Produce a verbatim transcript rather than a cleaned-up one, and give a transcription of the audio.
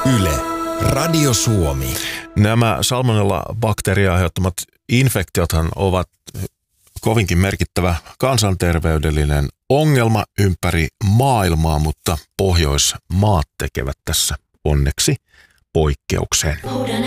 Yle, Radio Suomi. Nämä salmonella-bakteeria aiheuttamat infektiothan ovat kovinkin merkittävä kansanterveydellinen ongelma ympäri maailmaa, mutta Pohjoismaat tekevät tässä onneksi poikkeuksen.